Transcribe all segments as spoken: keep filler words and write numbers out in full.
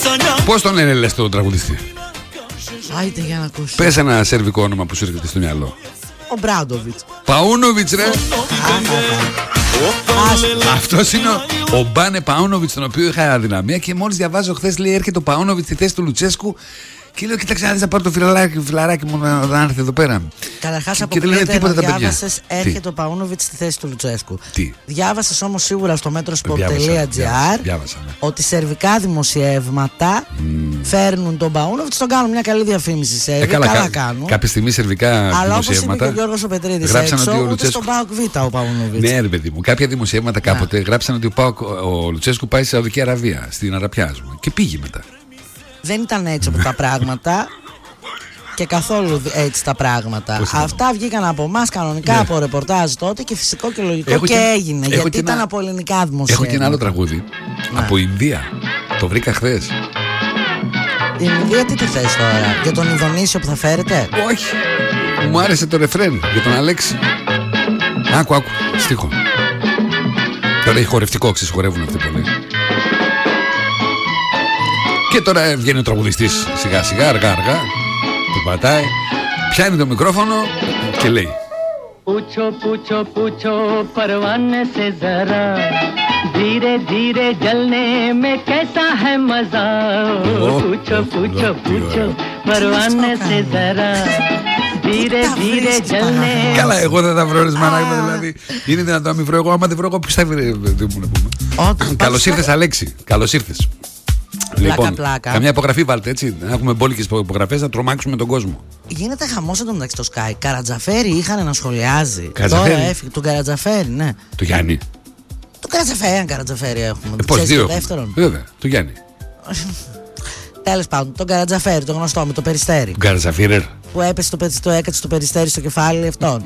Πώς τον λένε, λες, τον τραγουδιστή? Άιτε για να ακούσει. Πες ένα σερβικό όνομα που σου έρχεται στο μυαλό. Ο Μπράουντοβιτς. Παούνοβιτς, ρε. Αυτός είναι ο, ο Μπάνε Παούνοβιτς, τον οποίο είχα αδυναμία και μόλις διαβάζω χθες, λέει, έρχεται ο Παούνοβιτς στη θέση του Λουτσέσκου. Και λέω, κοίταξε να δεις, να πάρω το φιλαράκι, φιλαράκι μου να, να έρθει εδώ πέρα. Καταρχάς αποκλείεται να διάβασες έρχεται ο Παούνοβιτς στη θέση του Λουτσέσκου. Τι? Διάβασες όμως σίγουρα στο metrosport τελεία gr ότι σερβικά δημοσιεύματα mm. φέρνουν τον Παούνοβιτς, τον κάνουν μια καλή διαφήμιση σε ε, καλά, καλά κάνουν. Κάποια στιγμή σερβικά αλλά δημοσιεύματα. Αλλά όπως είπε και ο Γιώργος ο Πετρίδης έξω, ούτε Λουτσέσκου... στον ΠΑΟΚ Β ο Παούνοβιτς. Ναι, ρε παιδί μου, κάποια δημοσιεύματα κάποτε γράψαν ότι ο, Πάοκ, ο Λουτσέσκου πάει στη Σαουδική Αραβία, στην Αραπιάζου. Και πήγε μετά. Δεν ήταν έτσι από τα πράγματα. Και καθόλου έτσι τα πράγματα. Αυτά βγήκαν από εμάς κανονικά, ναι, από ρεπορτάζ τότε και φυσικό και λογικό. Έχω και, και έγινε. Γιατί και ήταν ένα... από ελληνικά δημοσιεύματα. Έχω και ένα άλλο τραγούδι. Ναι. Από Ινδία. Το βρήκα χθες. Η Ινδία τι τη θες τώρα? Για τον Ινδονήσιο που θα φέρετε? Όχι. Μου άρεσε το ρεφρέν για τον Αλέξη. Άκου, άκου. Στίχο. Τώρα έχει χορευτικό, ξεσχορεύουν αυτοί πολύ. Και τώρα βγαίνει ο τραγουδιστής σιγά σιγά, αργά αργά. Το πατάει, πιάνει το μικρόφωνο και λέει: Πούτσο, πούτσο, πούτσο, παρβάνε σε ζαρά. धीरे धीरे जलने में कैसा है मजा. Πούτσο, πούτσο, πούτσο, παρβάνε σε ζαρά. धीरे धीरे जलने. Καλά, εγώ δεν θα βρω ρε μανάκια, δηλαδή. Είναι δυνατόν να μην βρω εγώ? Άμα δεν βρω εγώ, ποιος θα βρει? Καλώς ήρθες, Αλέξη. Καλώς ήρθες. Λοιπόν, πλάκα, πλάκα. Καμιά υπογραφή βάλτε, έτσι. Να έχουμε μπόλικες υπογραφές, να τρομάξουμε τον κόσμο. Γίνεται χαμός εδώ μεταξύ το Sky. Καρατζαφέρη είχαν να σχολιάζει. Καρατζαφέρη. Τώρα έφυγε. Τον Καρατζαφέρη, ναι. Το Γιάννη. Το Καρατζαφέρη, αν Καρατζαφέρη έχουμε. Ε, πώς, δύο. Δεύτερον. Βέβαια, το Γιάννη. Τέλος πάντων, τον Καρατζαφέρη, το γνωστό με το Περιστέρι. Τον Καρατζαφέρη. Που έπεσε το, το έκατσε το Περιστέρι στο κεφάλι αυτόν.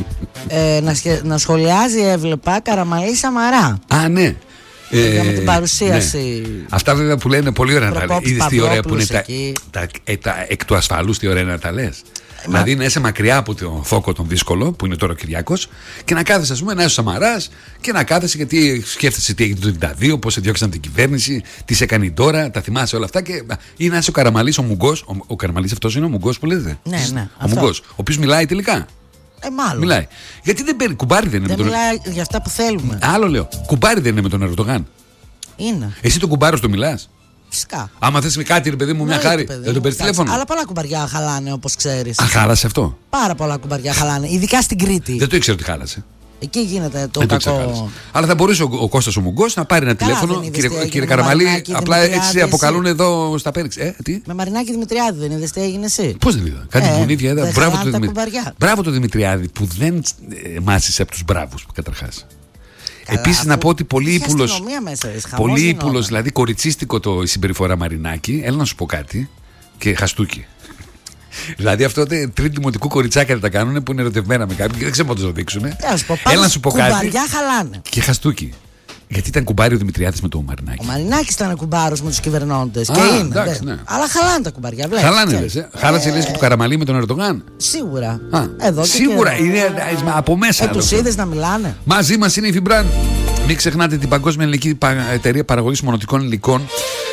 ε, να, να σχολιάζει, έβλεπα, Καραμαλή Σαμαρά. Α, ναι. Ε, με την παρουσίαση. Ναι. Αυτά βέβαια που λένε πολύ ωραία να τα λες. Είδες τι ωραία που είναι τα, τα, τα, τα εκ του ασφαλούς, τι ωραία να τα λες. Μα... Δηλαδή να είσαι μακριά από τον θόκο τον δύσκολο που είναι τώρα ο Κυριάκος και να κάθεσαι, ας πούμε, να είσαι ο Σαμαράς και να κάθεσαι γιατί σκέφτεσαι τι έγινε το εβδομήντα δύο, πώς σε διώξαν την κυβέρνηση, τι σε έκανε τώρα, τα θυμάσαι όλα αυτά. Και... ή να είσαι ο Καραμαλής, ο Μουγκός. Ο, ο Καραμαλής αυτός είναι ο Μουγκός που λέτε. Ναι, ναι. Ο Μουγκός, ο οποίος μιλάει τελικά. Ε, μάλλον. Μιλάει. Γιατί δεν παίρνει, κουμπάρι δεν είναι δεν με τον. Μιλάει για αυτά που θέλουμε. Άλλο λέω. Κουμπάρι δεν είναι με τον Ερντογάν. Είναι. Εσύ τον κουμπάρο το μιλάς? Φυσικά. Άμα θες με κάτι, ρε παιδί μου, μια χάρη, δεν τον παίρνεις τηλέφωνο? Αλλά πολλά κουμπαριά χαλάνε, όπως ξέρεις. Α, χάλασε αυτό? Πάρα πολλά κουμπαριά χαλάνε, ειδικά στην Κρήτη. Δεν το ήξερα ότι χάλασε. Εκεί γίνεται το δεν κακό. Το αλλά θα μπορούσε ο, ο Κώστας ο Μουγκός να πάρει ένα καλά, τηλέφωνο. Κύριε, κύριε Καραμαλή, απλά έτσι αποκαλούν εδώ στα Πέριξ. Ε, τι? Με Μαρινάκη Δημητριάδη δεν είδες τι έγινε εσύ? Πώς δεν είδα? Κάτι μπουνίδια είδα. Μπράβο το Δημητριάδη που δεν μάσησε από τους μπράβους καταρχάς. Επίσης να πω ότι πολύ ύπουλος, πολύ ύπουλος, δηλαδή κοριτσίστικο το η συμπεριφορά Μαρινάκη. Έλα να σου πω κάτι. Και χαστούκι. Δηλαδή αυτό το τρίτη δημοτικού κοριτσάκια δεν τα κάνουν που είναι ερωτευμένα με κάποιον και δεν ξέρω πότε το δείξουν. Έλα να σου πω κάτι. Κουμπαριά χαλάνε. Και χαστούκι. Γιατί ήταν κουμπάρι ο Δημητριάδης με τον Μαρινάκη. Ο Μαρινάκης ήταν κουμπάρος με τους κυβερνώντες. Και είναι. Εντάξει, ναι. Αλλά χαλάνε τα κουμπαριά. Βλέπεις, χαλάνε, λες. Ε. Χάλασε ε... λες και του Καραμαλή με τον Ερντογάν. Σίγουρα. Α, εδώ σίγουρα. Και... είναι από μέσα. Ε, τους είδες να μιλάνε. Μαζί μας είναι η Φιμπραν. Μην ξεχνάτε την Παγκόσμια Ελληνική Εταιρεία Παραγωγής Μονοτικών Υλικών.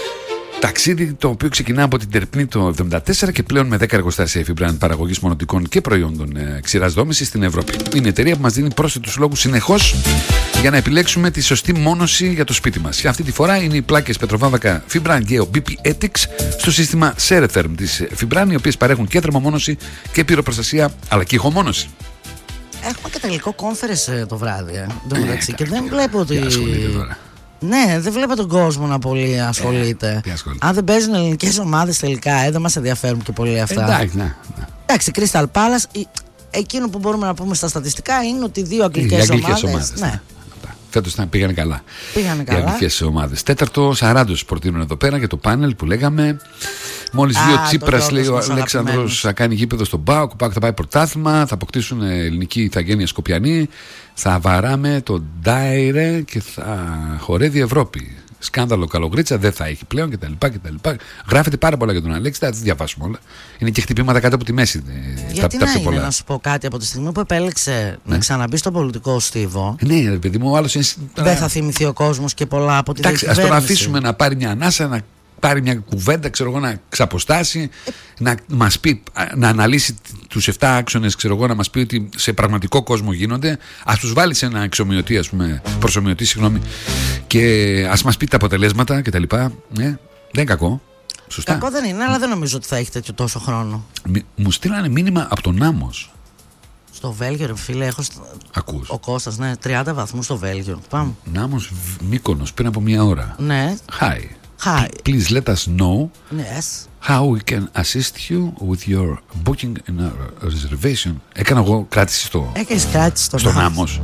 Ταξίδι το οποίο ξεκινά από την Τερπνή το εβδομήντα τέσσερα και πλέον με δέκα εργοστάσια Φιμπραν παραγωγής μονοτικών και προϊόντων ε, ξηράς δόμησης στην Ευρώπη. Είναι η εταιρεία που μας δίνει πρόσθετους λόγους συνεχώς για να επιλέξουμε τη σωστή μόνωση για το σπίτι μας. Και αυτή τη φορά είναι οι πλάκες πετροβάμβακα Fibran Geo μπι πι Ethics στο σύστημα Ceretherm της Fibran, οι οποίες παρέχουν και θερμομόνωση και πυροπροστασία αλλά και ηχομόνωση. Έχουμε και τελικό κόμφερες το βράδυ. Ε, ε, και δεν βλέπω ότι. Τώρα. Ναι, δεν βλέπω τον κόσμο να πολύ ασχολείται. Ε, Αν δεν παίζουν ελληνικές ομάδες τελικά, ε, δεν μας ενδιαφέρουν και πολύ αυτά. Εντάξει, ναι, ναι. Εντάξει, Crystal Palace, εκείνο που μπορούμε να πούμε στα στατιστικά είναι ότι δύο αγγλικές ομάδες. ομάδες ναι. Ναι. Φέτος πήγανε καλά. Πήγανε καλά. Οι αγγλικές ομάδες. Τέταρτο Σαράντος προτείνουν εδώ πέρα για το πάνελ που λέγαμε. Μόλις δύο Τσίπρας, λέει ο Αλέξανδρος, θα κάνει γήπεδο στον ΠΑΟΚ. Ο ΠΑΟΚ θα πάει πρωτάθλημα, θα αποκτήσουν ελληνική ηθαγένεια Σκοπιανή. Θα βαράμε τον Ντάιρε και θα χορεύει η Ευρώπη. Σκάνδαλο Καλογρίτσα δεν θα έχει πλέον κτλ. κτλ. Γράφεται πάρα πολλά για τον Αλέξη, θα τις διαβάσουμε όλα. Είναι και χτυπήματα κάτω από τη μέση. Γιατί τα, να τα είναι, να σου πω κάτι, από τη στιγμή που επέλεξε ναι. να ξαναμπεί στον πολιτικό στίβο. Ναι, ρε παιδί μου, ο άλλος είναι. Δεν θα θυμηθεί ο κόσμος και πολλά από την Εντάξει, ας τον αφήσουμε να πάρει μια ανάσα, να πάρει μια κουβέντα, ξέρω εγώ, να ξαποστάσει, ε... να μας πει, να αναλύσει τους εφτά άξονες, ξέρω εγώ, να μας πει ότι σε πραγματικό κόσμο γίνονται. Ας τους βάλει σε ένα εξομοιωτή, ας πούμε, προσομοιωτή, συγγνώμη, και ας μας πει τα αποτελέσματα κτλ. Ε, δεν είναι κακό. Σωστά. Κακό δεν είναι, αλλά δεν νομίζω ότι θα έχει τέτοιο τόσο χρόνο. Μ, μου στείλανε μήνυμα από τον Νάμος. Στο Βέλγιο, ρε φίλε, έχω. Ακούς. Ο Κώστας, ναι, τριάντα βαθμούς στο Βέλγιο. Πάμε. Νάμος Μύκονος, πριν από μια ώρα. Ναι. Hi. Hi. Please let us know yes. how we can assist you with your booking and reservation. Έκανα εγώ κράτηση στο. Έκανες κράτηση στο, στο Νάμος.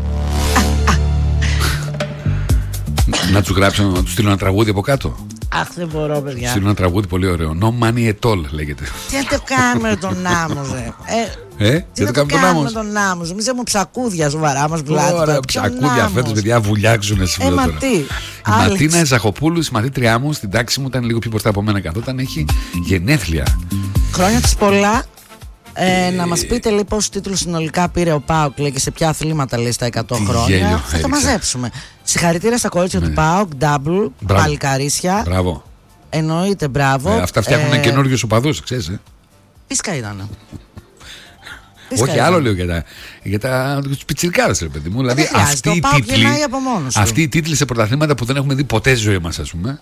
Να τους γράψω, να τους στείλω ένα τραγούδι από κάτω. Αχ, δεν μπορώ, παιδιά. Στείλω ένα τραγούδι πολύ ωραίο. No money at all λέγεται. Τι να το κάνουμε με τον Νάμος, ρε. Ε, ε, τι να το κάνουμε με τον Νάμος. Εμείς έχουμε ψακούδια σοβαρά, μας πουλάτε. Ωραία, ψακούδια φέτος, παιδιά, βουλιάξουνε σήμερα. Ε, μα τι. Η Ματίνα Ζαχοπούλου, η μαθήτριά μου, στην τάξη μου, ήταν λίγο πιο μπροστά από μένα καθόταν. Έχει γενέθλια. Χρόνια της πολλά. Ε, να μας πείτε λέει πόσους τίτλους συνολικά πήρε ο ΠΑΟΚ, λέει, και σε ποια αθλήματα, λέει, στα εκατό χρόνια. Γέλιο, θα το μαζέψουμε. Συγχαρητήρια στα κορίτσια ναι. του ΠΑΟΚ, double, παλικαρίσια. Μπράβο. Εννοείται, μπράβο. Ε, αυτά φτιάχνουν ε, καινούριους οπαδούς, ξέρεις. Ε. Πίσκα ήταν. Όχι, άλλο λέω για τα, για τα τους πιτσιρικάδες, ρε παιδί μου. Δηλαδή αυτοί οι, τίτλοι, αυτοί οι τίτλοι σε πρωταθλήματα που δεν έχουμε δει ποτέ στη ζωή μας, ας πούμε.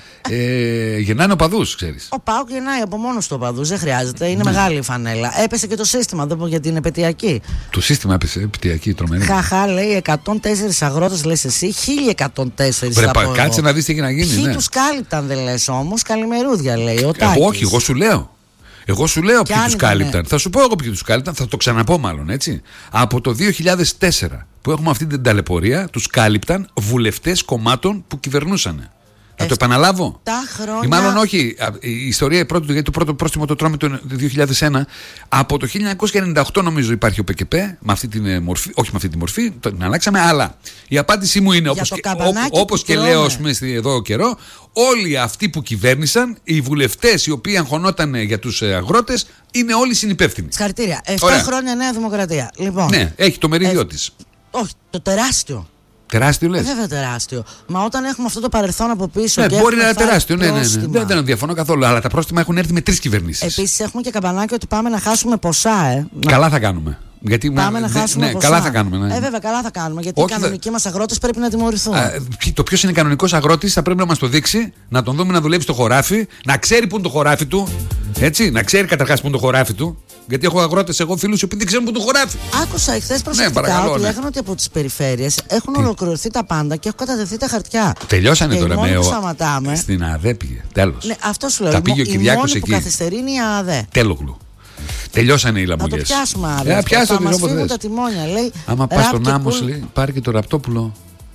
Ε, γεννάνε οπαδούς, ξέρεις. Ο ΠΑΟΚ γεννάει από μόνος του οπαδούς, δεν χρειάζεται, είναι ναι. μεγάλη η φανέλα. Έπεσε και το σύστημα, δεν πω γιατί είναι επαιτειακή. Το σύστημα έπεσε, επαιτειακή, τρομερή. Χαχά, λέει εκατόν τέσσερις αγρότες, λες εσύ, χίλια εκατόν τέσσερις. Πρέπει να κάτσε να δεις τι έχει να γίνει. Ποιοι ναι. τους κάλυπταν, δεν λες όμως, καλημερούδια λέει. Ο εγώ, όχι, εγώ σου λέω. Εγώ σου λέω ποιοι τους κάλυπταν. Ναι. Θα σου πω εγώ ποιοι τους κάλυπταν, θα το ξαναπώ μάλλον, έτσι. Από το δύο χιλιάδες τέσσερα που έχουμε αυτή την ταλαιπωρία, τους κάλυπταν βουλευτές κομμάτων που κυβερνούσαν. Να το επαναλάβω. Χρόνια... Ή μάλλον όχι. Η ιστορία πρώτη, γιατί το πρώτο πρόστιμο το τρώμε το δύο χιλιάδες ένα. Από το χίλια εννιακόσια ενενήντα οκτώ νομίζω υπάρχει ο ΠΚΠ με αυτή τη μορφή. Όχι με αυτή τη μορφή, την αλλάξαμε. Αλλά η απάντησή μου είναι όπως και, όπως και λέω πούμε, εδώ καιρό. Όλοι αυτοί που κυβέρνησαν, οι βουλευτές οι οποίοι αγχωνόταν για τους αγρότες, είναι όλοι συνυπεύθυνοι. Συγχαρητήρια. εφτά χρόνια Νέα Δημοκρατία. Λοιπόν, ναι, έχει το μερίδιο ε... της. Όχι, το τεράστιο. Τεράστιο λες. Βέβαια τεράστιο. Μα όταν έχουμε αυτό το παρελθόν από πίσω. Ναι, και μπορεί να είναι τεράστιο. Ναι, ναι, ναι. Δεν, δεν διαφωνώ καθόλου. Αλλά τα πρόστιμα έχουν έρθει με τρεις κυβερνήσεις. Επίσης έχουμε και καμπανάκι ότι πάμε να χάσουμε ποσά, ε. Καλά θα κάνουμε. Γιατί πάμε να χάσουμε ναι, ποσά. Καλά θα κάνουμε. Ναι. Ε, βέβαια, καλά θα κάνουμε. Γιατί όχι, οι κανονικοί μας αγρότες πρέπει να τιμωρηθούν. Α, το ποιος είναι κανονικός αγρότης θα πρέπει να μας το δείξει, να τον δούμε να δουλεύει στο χωράφι, να ξέρει πού είναι το χωράφι του. Έτσι, να ξέρει καταρχάς πού είναι το χωράφι του. Γιατί έχω αγρότες, εγώ φίλους οι οποίοι δεν ξέρουν πού το χωράφι. Άκουσα εχθές προσεκτικά ναι, ότι ναι. λέγανε ότι από τις περιφέρειες έχουν Τι? ολοκληρωθεί τα πάντα και έχουν κατατεθεί τα χαρτιά. Τελειώσανε και τώρα με. Ο... σταματάμε. Στην ΑΔΕ πήγε. Τέλος. Ναι, αυτό σου λέω. Τα πήγε ο Κυριάκος εκεί. Η μόνη που καθυστερεί είναι η ΑΔΕ. Τέλογλου. Τελειώσανε οι λαμπογιές. Θα το πιάσουμε άλλο. Θα μας φύγουν τα τιμόνια. Λέει, άμα πας στον Άμμος, λέει, πάρει και το Ραπτόπουλο.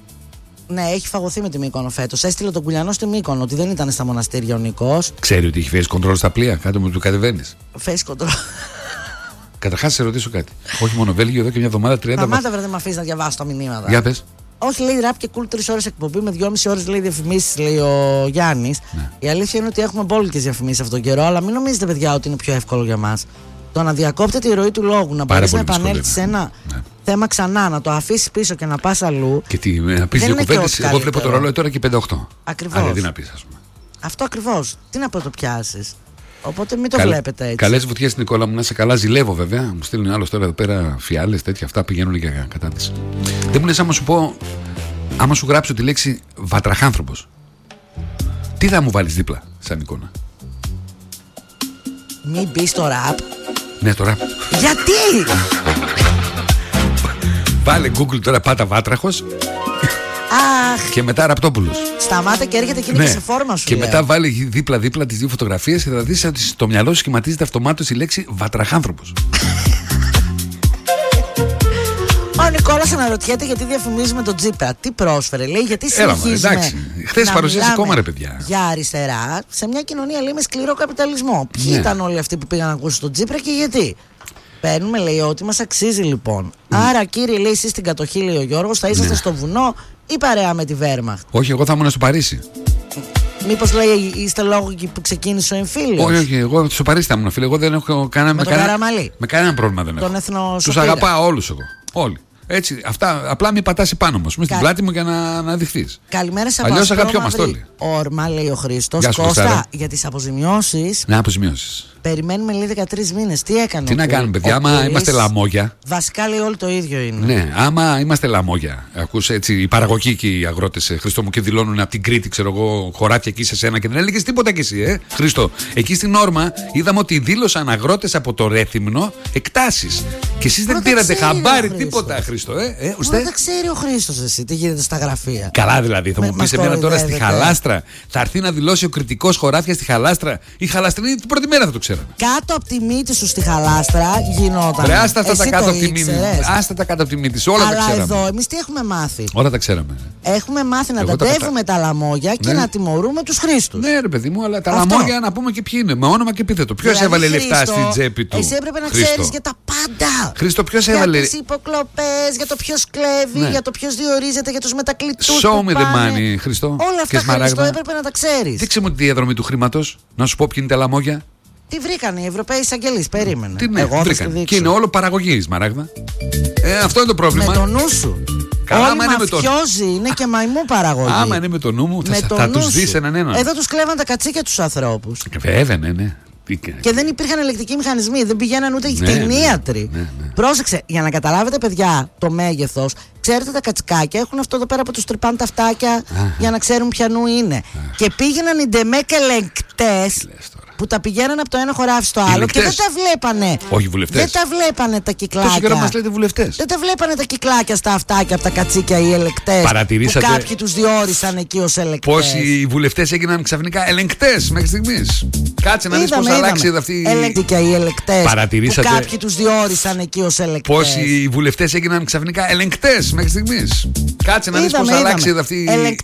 Ναι, έχει φαγωθεί με τη Μύκονο φέτος. Έστειλε τον Κουλιανό στη Μύκονο, ότι δεν ήταν στα μοναστήρια ο Νικός. Ξέρει ότι έχει face control στα πλοία, κάτω με του κατεβαίνεις. Face control. Καταρχάς, σε ρωτήσω κάτι. Όχι μόνο Βέλγιο, εδώ και μια εβδομάδα τριάντα. Σταμάτα, βρε, δεν με αφήσει να διαβάσω τα μηνύματα. Για πες. Όχι, λέει ραπ και κουλ τρεις ώρες εκπομπή με δυόμιση ώρες λέει διαφημίσεις, λέει ο Γιάννης. Ναι. Η αλήθεια είναι ότι έχουμε μπόλικες διαφημίσεις αυτόν τον καιρό, αλλά μην νομίζετε, παιδιά, ότι είναι πιο εύκολο για μας. Το να διακόπτεται η ροή του λόγου, να μπορείς να επανέλθεις σε ένα ναι. θέμα ξανά, να το αφήσεις πίσω και να πας αλλού. Και τι, να πεις δύο κουβέντες. Εγώ βλέπω το ρολόι τώρα και πέντε οκτώ. Ακριβώς. Αλλά τι να πεις, ας πούμε. Αυτό ακριβώς. Τι να πρωτοπιάσεις. Οπότε μην το Καλ, βλέπετε έτσι. Καλές βουτιές, Νικόλα μου, να σε καλά. Ζηλεύω βέβαια. Μου στέλνουν άλλο τώρα εδώ πέρα φιάλες, τέτοια αυτά πηγαίνουν για κατάτηση. Δεν μου λες άμα σου πω, άμα σου γράψω τη λέξη βατραχάνθρωπος, τι θα μου βάλεις δίπλα σαν εικόνα. Μην μπει στο ραπ. Ναι, το ραπ. Γιατί? Βάλε Google τώρα, πάτα βάτραχος. Αχ. Και μετά Ραπτόπουλος. Σταμάτα και έρχεται και είναι ναι. και σε φόρμα σου. Και λέω. μετά βάλει δίπλα-δίπλα τις δύο φωτογραφίες και θα δεις ότι στο μυαλό σου σχηματίζεται αυτομάτως η λέξη βατραχάνθρωπος. Ο Νικόλας αναρωτιέται γιατί διαφημίζουμε τον Τζίπρα. Τι πρόσφερε, λέει, γιατί συνεχίζουμε. Εντάξει. Χθες παρουσίασε κόμμα, ρε παιδιά. Για αριστερά, σε μια κοινωνία λέει με σκληρό καπιταλισμό. Ποιοι ναι. ήταν όλοι αυτοί που πήγαν να ακούσουν τον Τζίπρα και γιατί. Παίρνουμε, λέει, ότι μας αξίζει λοιπόν. Mm. Άρα, κύριε, λέει, εσείς στην κατοχή, λέει ο Γιώργος, θα είσαστε ναι. στο βουνό ή παρέα με τη Βέρμαχτ. Όχι, εγώ θα ήμουν στο Παρίσι. Μήπως, λέει, είστε λόγοι που ξεκίνησε ο εμφύλιος. Όχι, όχι, εγώ στο Παρίσι θα ήμουν, φίλε. Εγώ δεν έχω κανένα, με, με, κανένα, με κανένα πρόβλημα δεν έχω. Τον εθνοσωτήρα. Τους αγαπάω όλους εγώ. Όλοι. Έτσι, αυτά, απλά μην πατάσει πάνω μου. Κα... στην πλάτη μου για να, να δειχθείς. Καλημέρα σε αλλιώς θα πιο μαστόλι. Όρμα, λέει ο Χρήστος. Κώστα, για τις αποζημιώσεις. Ναι, αποζημιώσεις. Περιμένουμε λέει δεκατρείς μήνες. Τι έκανε? Τι να κάνουμε, παιδιά, άμα Κουλής, είμαστε λαμόγια. Βασικά λέει όλοι το ίδιο είναι. Ναι, άμα είμαστε λαμόγια. Ακούς έτσι, οι παραγωγοί και οι αγρότες, Χρήστο μου, και δηλώνουν από την Κρήτη, ξέρω εγώ, χωράφια εκεί σε σένα και δεν έλεγες τίποτα κι εσύ, ε. Χρήστο, εκεί στην Όρμα είδαμε ότι δήλωσαν αγρότες από το Ρέθυμνο εκτάσεις. Και εσείς δεν πήρατε χαμπάρι τίποτα, Χρήστο, ε. ε δεν τα ξέρει ο Χρήστος εσύ τι γίνεται στα γραφεία. Καλά, δηλαδή, θα μου πεις εμένα τώρα στη Χαλάστρα, θα έρθει να δηλώσει ο κριτικός χωράφια στη Χαλάστρα. Οι Χαλαστρινοί την πρώτη μέρα θα το ξέρανε. Κάτω από τη μύτη σου στη Χαλάστρα γινόταν. Ρε, άστα αυτά τα κάτω από τη μύτη. Άστα τα κάτω από τη μύτη. Όλα αλλά τα ξέραμε. Αλλά εδώ εμείς τι έχουμε μάθει? Όλα τα ξέραμε. Έχουμε μάθει να τατεύουμε τα, τα λαμόγια και ναι. να τιμωρούμε τους χρήστους. Ναι, ρε παιδί μου, αλλά τα αυτό. Λαμόγια να πούμε και ποιοι είναι. Με όνομα και επίθετο. Ποιος δηλαδή, έβαλε Χρήστο, λεφτά στην τσέπη του? Εσύ έπρεπε να ξέρεις για τα πάντα. Χρήστο, ποιος έβαλε? Για τις υποκλοπές, για το ποιος κλέβει, ναι. για το ποιος διορίζεται, για τους μετακλητούς. Show me the money, Χρήστο. Όλα αυτά, Χρήστο, έπρεπε να τα ξέρεις. Δείξε μου τη διαδρομή του χρήματος. Να σου πω ποιοι είναι τα λαμόγια. Τι βρήκαν οι Ευρωπαίοι εισαγγελείς, περίμενε. Τι ναι, εγώ βρήκαν. Και είναι όλο παραγωγή, Μαράγδα. Ε, αυτό είναι το πρόβλημα. Με το νου σου. Καλά, όλοι μαφιόζοι είναι και μαϊμού παραγωγή. Άμα είναι με το νου μου, θα, θα τους δεις έναν έναν. Εδώ τους κλέβαν τα κατσίκια τους ανθρώπους. Βέβαια, ναι, ναι. Και δεν υπήρχαν ελεκτικοί μηχανισμοί, δεν πηγαίναν ούτε οι ναι, κτηνίατροι. Ναι, ναι, ναι. Πρόσεξε, για να καταλάβετε, παιδιά, το μέγεθος. Ξέρετε, τα κατσικάκια έχουν αυτό εδώ πέρα που τους τρυπάνε τα αυτάκια Αχα. για να ξέρουν ποιανού είναι. Αχα. Και πήγαιναν οι ντεμέκ ελεγκτές που τα πηγαίνανε από το ένα χωράφι στο άλλο ελεγκτές. Και δεν τα βλέπανε. Όχι βουλευτές. Δεν τα βλέπανε τα κυκλάκια. Τόσο καιρό μας λέτε βουλευτές. Δεν τα βλέπανε τα κυκλάκια στα αυτάκια από τα κατσίκια οι ελεγκτές. Παρατηρήσατε. Που κάποιοι τους διόρισαν εκεί ως ελεγκτές. Πόσοι βουλευτές έγιναν ξαφνικά ελεγκτές μέχρι στιγμής? Κάτσε να δεις πώς αλλάξει αυτή. Ελεγκτικά οι ελεγκτές. Παρατηρήσατε. Που κάποιοι τους διόρισαν εκεί ως ελεγκτές. Πόσοι βουλευτές έγιναν ξαφνικά ελεγκτές μέχρι στιγμής? Κάτσε να δεις πώς αλλάξει αυτή.